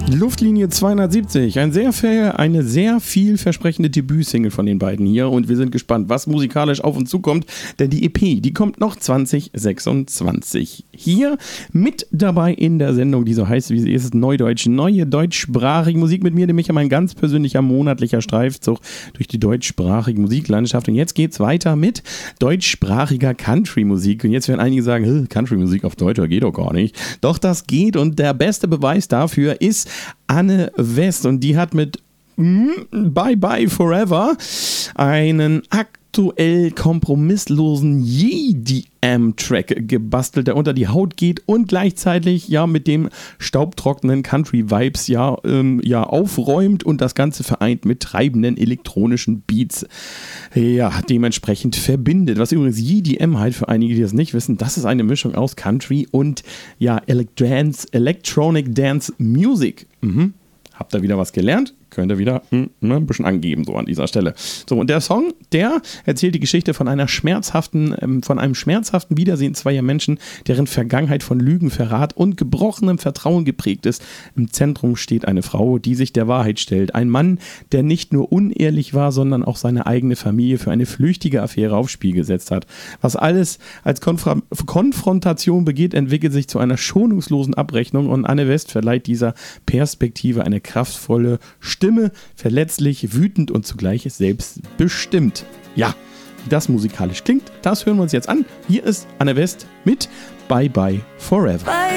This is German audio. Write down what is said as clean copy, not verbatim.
Luftlinie 270, eine sehr vielversprechende Debütsingle von den beiden hier und wir sind gespannt, was musikalisch auf uns zukommt, denn die EP, die kommt noch 2026. Hier mit dabei in der Sendung, die so heißt, wie sie ist, Neudeutsch, neue deutschsprachige Musik mit mir, nämlich mein ganz persönlicher monatlicher Streifzug durch die deutschsprachige Musiklandschaft und jetzt geht's weiter mit deutschsprachiger Country-Musik und jetzt werden einige sagen, Country-Musik auf Deutsch, geht doch gar nicht. Doch das geht und der beste Beweis dafür ist Anne West und die hat mit Bye Bye Forever einen aktuell kompromisslosen EDM-Track gebastelt, der unter die Haut geht und gleichzeitig ja mit dem staubtrockenen Country-Vibes aufräumt und das Ganze vereint mit treibenden elektronischen Beats. Ja, dementsprechend verbindet. Was übrigens EDM halt für einige, die das nicht wissen, das ist eine Mischung aus Country und ja, Electronic Dance Music. Habt ihr wieder was gelernt? Könnt ihr wieder ein bisschen angeben, so an dieser Stelle. So, und der Song, der erzählt die Geschichte von einem schmerzhaften Wiedersehen zweier Menschen, deren Vergangenheit von Lügen, Verrat und gebrochenem Vertrauen geprägt ist. Im Zentrum steht eine Frau, die sich der Wahrheit stellt. Ein Mann, der nicht nur unehrlich war, sondern auch seine eigene Familie für eine flüchtige Affäre aufs Spiel gesetzt hat. Was alles als Konfrontation begeht, entwickelt sich zu einer schonungslosen Abrechnung und Anne West verleiht dieser Perspektive eine kraftvolle Stimme, verletzlich, wütend und zugleich selbstbestimmt. Ja, wie das musikalisch klingt, das hören wir uns jetzt an. Hier ist Anne West mit Bye Bye Forever. Bye.